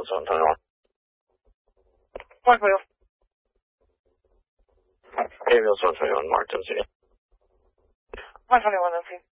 Antonio. Mark Wheel. Gabriel Antonio and Mark Dempsey. Mark 21 Dempsey.